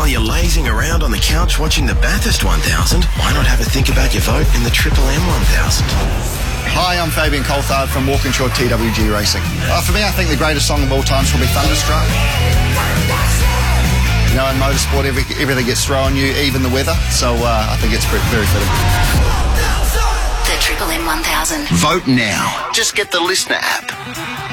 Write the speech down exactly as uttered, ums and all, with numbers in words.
While you're lazing around on the couch watching the Bathurst one thousand, why not have a think about your vote in the Triple M one thousand? Hi, I'm Fabian Coulthard from Walkinshaw T W G Racing. Uh, for me, I think the greatest song of all time is probably Thunderstruck. You know, in motorsport, every, everything gets thrown you, even the weather, so uh, I think it's pretty, very fitting. The Triple M one thousand. Vote now. Just get the Listener app.